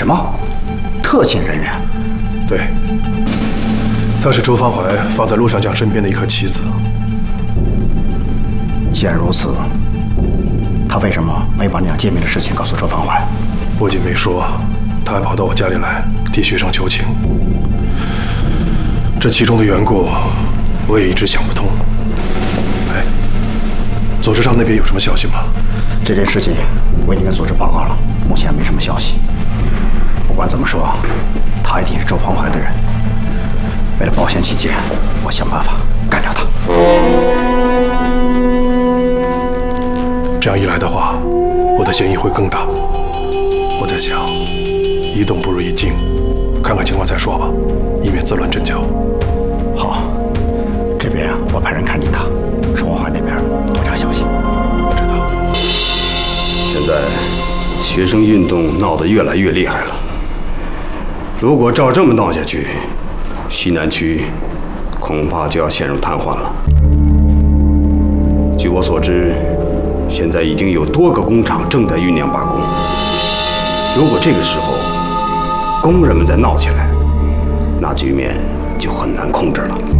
什么？特勤人员？ 对，他是周方怀放在陆上将身边的一颗棋子。 既然如此，他为什么没把那样见面的事情告诉周方怀？ 不仅没说，他还跑到我家里来替学生求情。这其中的缘故，我也一直想不通。哎，组织上那边有什么消息吗？ 这件事情我已经跟组织报告了，目前没什么消息。不管怎么说，他一定是周方怀的人。为了保险起见，我想办法干掉他。 这样一来的话，我的嫌疑会更大。我在想，一动不如一静，看看情况再说吧，以免自乱阵脚。 好，这边我派人看紧他，周方怀那边多查消息。 我知道。 现在学生运动闹得越来越厉害了，如果照这么闹下去，西南区恐怕就要陷入瘫痪了。据我所知，现在已经有多个工厂正在酝酿罢工。如果这个时候工人们再闹起来，那局面就很难控制了。